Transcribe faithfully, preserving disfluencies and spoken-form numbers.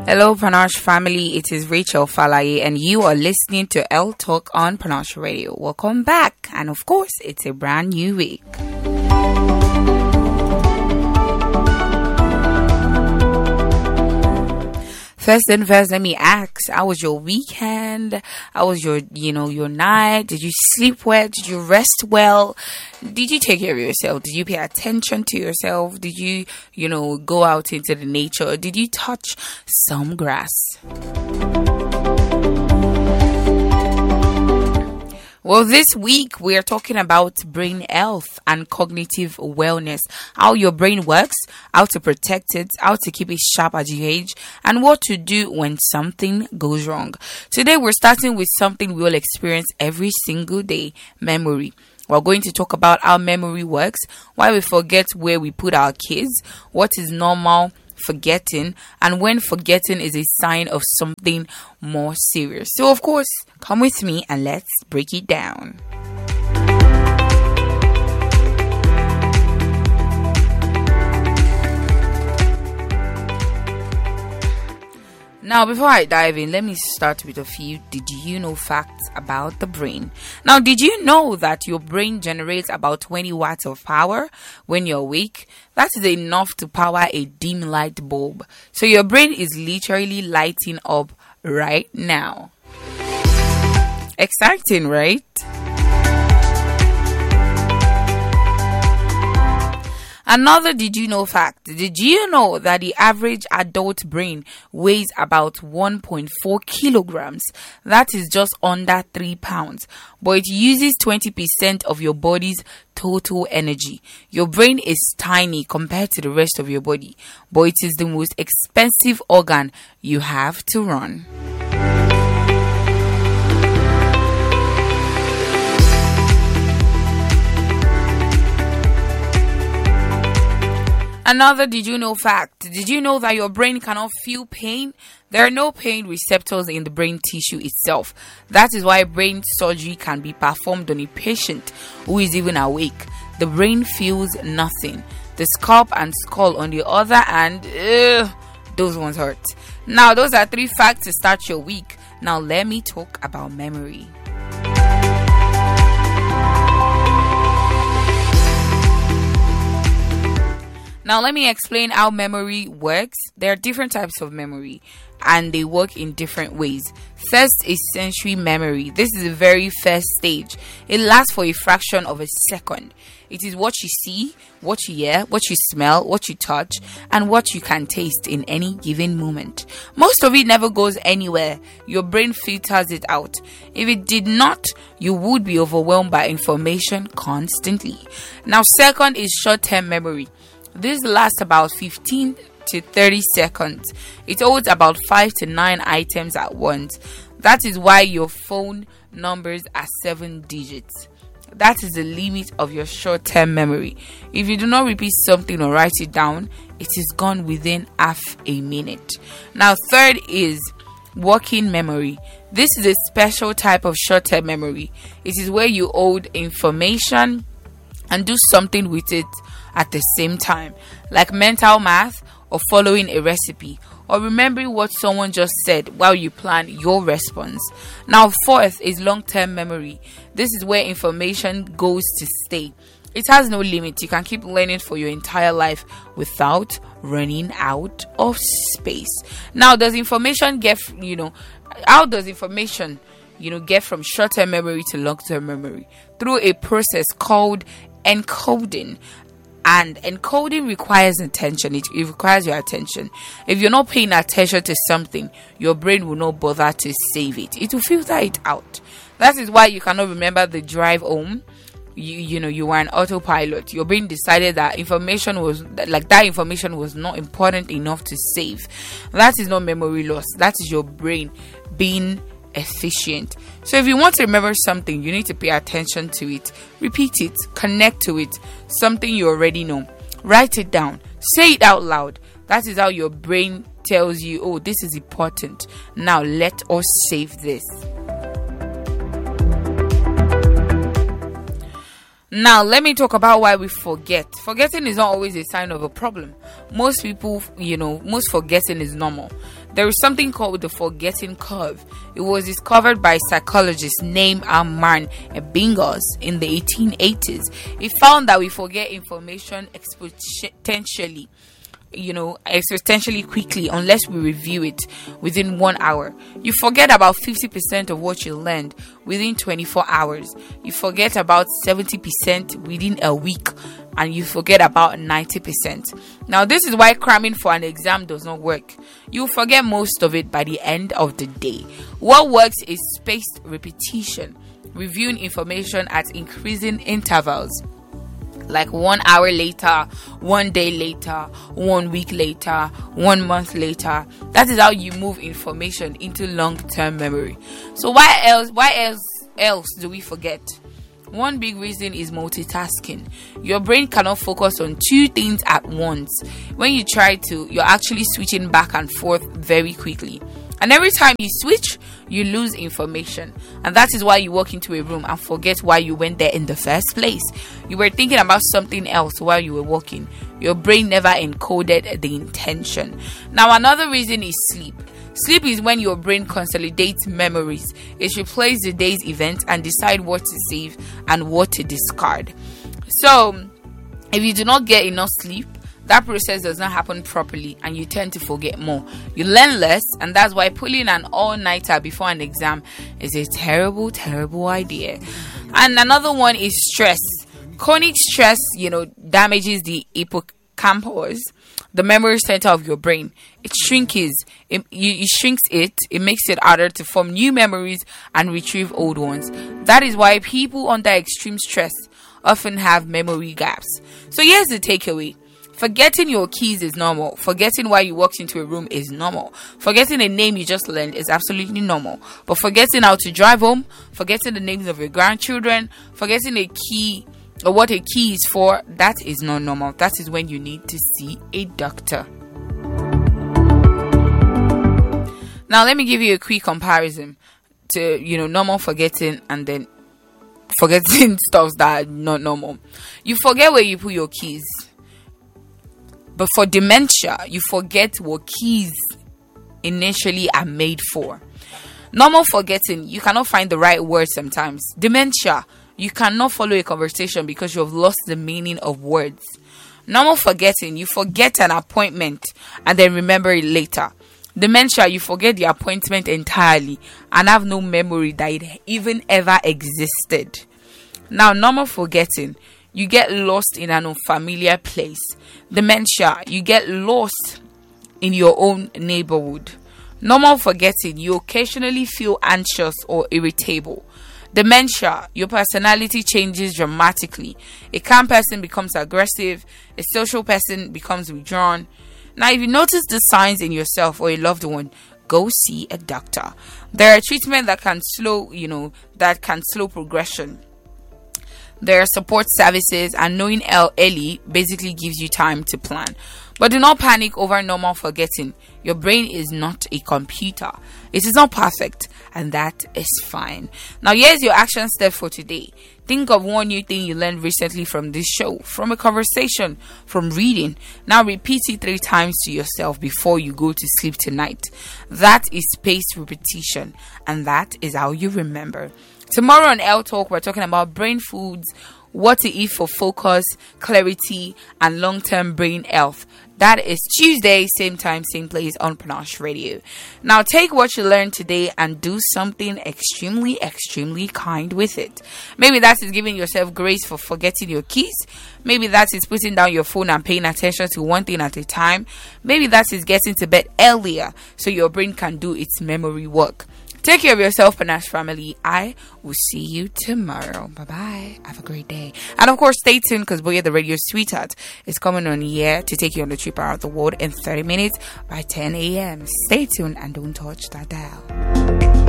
Hello, Panache family. It is Rachel Falaye, and you are listening to L Talk on Panache Radio. Welcome back, and of course, it's a brand new week. First and first, let me ask, how was your weekend? How was your, you know, your night? Did you sleep well? Did you rest well? Did you take care of yourself? Did you pay attention to yourself? Did you, you know, go out into the nature? Did you touch some grass? Well, this week we are talking about brain health and cognitive wellness, how your brain works, how to protect it, how to keep it sharp as you age, and what to do when something goes wrong. Today we're starting with something we all experience every single day: memory. We're going to talk about how memory works, why we forget where we put our kids, what is normal forgetting, and when forgetting is a sign of something more serious. So, of course, come with me and let's break it down. Now, before I dive in, let me start with a few did you know facts about the brain. Now, did you know that your brain generates about twenty watts of power when you're awake? That is enough to power a dim light bulb. So your brain is literally lighting up right now. Exciting, right? Another did you know fact. Did you know that the average adult brain weighs about one point four kilograms? That is just under three pounds. But it uses twenty percent of your body's total energy. Your brain is tiny compared to the rest of your body, but it is the most expensive organ you have to run. Another did you know fact. Did you know that your brain cannot feel pain? There are no pain receptors in the brain tissue itself. That is why brain surgery can be performed on a patient who is even awake. The brain feels nothing. The scalp and skull, on the other hand, ugh, those ones hurt. Now, those are three facts to start your week. Now, let me talk about memory. Now, let me explain how memory works. There are different types of memory, and they work in different ways. First is sensory memory. This is the very first stage. It lasts for a fraction of a second. It is what you see, what you hear, what you smell, what you touch, and what you can taste in any given moment. Most of it never goes anywhere. Your brain filters it out. If it did not, you would be overwhelmed by information constantly. Now, second is short-term memory. This lasts about fifteen to thirty seconds. It holds about five to nine items at once. That is why your phone numbers are seven digits. That is the limit of your short-term memory. If you do not repeat something or write it down, it is gone within half a minute. Now, third is working memory. This is a special type of short-term memory. It is where you hold information and do something with it at the same time, like mental math or following a recipe or remembering what someone just said while you plan your response. Now, fourth is long-term memory. This is where information goes to stay. It has no limit. You can keep learning for your entire life without running out of space. Now, does information get, you know, how does information, you know, get from short-term memory to long-term memory? Through a process called encoding. And encoding requires attention. It, it requires your attention. If you're not paying attention to something, your brain will not bother to save it. It will filter it out. That is why you cannot remember the drive home. You, you know, you were an autopilot. Your brain decided that information was, like that information was not important enough to save. That is not memory loss. That is your brain being efficient. So if you want to remember something, you need to pay attention to it, repeat it, connect to it, something you already know. Write it down, say it out loud. That is how your brain tells you, oh, this is important. Now let us save this. Now, let me talk about why we forget. Forgetting is not always a sign of a problem. Most people, you know, most forgetting is normal. There is something called the forgetting curve. It was discovered by psychologist named Armand Ebinghaus in the eighteen eighties. He found that we forget information exponentially, you know, exponentially quickly unless we review it within one hour. You forget about fifty percent of what you learned within twenty-four hours. You forget about seventy percent within a week, and you forget about ninety percent. Now, this is why cramming for an exam does not work. You forget most of it by the end of the day. What works is spaced repetition, reviewing information at increasing intervals, like one hour later, one day later, one week later, one month later. That is how you move information into long-term memory. So why else why else else do we forget? One big reason is multitasking. Your brain cannot focus on two things at once. When you try to, you're actually switching back and forth very quickly. And every time you switch, you lose information. And that is why you walk into a room and forget why you went there in the first place. You were thinking about something else while you were walking. Your brain never encoded the intention. Now, another reason is sleep. Sleep is when your brain consolidates memories. It replays the day's events and decide what to save and what to discard. So, if you do not get enough sleep, that process does not happen properly and you tend to forget more. You learn less, and that's why pulling an all-nighter before an exam is a terrible, terrible idea. And another one is stress. Chronic stress, you know, damages the hippocampus, the memory center of your brain. It shrinks it, you, it shrinks it, it makes it harder to form new memories and retrieve old ones. That is why people under extreme stress often have memory gaps. So here's the takeaway. Forgetting your keys is normal. Forgetting why you walked into a room is normal. Forgetting a name you just learned is absolutely normal. But forgetting how to drive home, forgetting the names of your grandchildren, forgetting a key or what a key is for, that is not normal. That is when you need to see a doctor. Now, let me give you a quick comparison to, you know, normal forgetting and then forgetting stuff that are not normal. You forget where you put your keys. But for dementia, you forget what keys initially are made for. Normal forgetting, you cannot find the right words sometimes. Dementia, you cannot follow a conversation because you have lost the meaning of words. Normal forgetting, you forget an appointment and then remember it later. Dementia, you forget the appointment entirely and have no memory that it even ever existed. Now, normal forgetting, you get lost in an unfamiliar place. Dementia, you get lost in your own neighborhood. Normal forgetting, you occasionally feel anxious or irritable. Dementia, your personality changes dramatically. A calm person becomes aggressive. A social person becomes withdrawn. Now, if you notice the signs in yourself or a loved one, go see a doctor. There are treatments that can slow, you know, that can slow progression. There are support services, and knowing early basically gives you time to plan. But do not panic over normal forgetting. Your brain is not a computer. It is not perfect, and that is fine. Now, here's your action step for today. Think of one new thing you learned recently from this show, from a conversation, from reading. Now repeat it three times to yourself before you go to sleep tonight. That is spaced repetition, and that is how you remember. Tomorrow on L Talk, we're talking about brain foods, what to eat for focus, clarity, and long-term brain health. That is Tuesday, same time, same place on Panache Radio. Now, take what you learned today and do something extremely, extremely kind with it. Maybe that is giving yourself grace for forgetting your keys. Maybe that is putting down your phone and paying attention to one thing at a time. Maybe that is getting to bed earlier so your brain can do its memory work. Take care of yourself, Panache family. I will see you tomorrow. Bye-bye. Have a great day. And of course, stay tuned because Boya the Radio Sweetheart is coming on here to take you on the trip around the world in thirty minutes by ten a.m. Stay tuned and don't touch that dial.